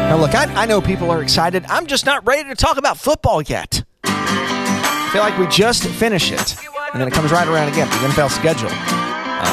Now, look, I know people are excited. I'm just not ready to talk about football yet. I feel like we just finish it, and then it comes right around again, the NFL schedule.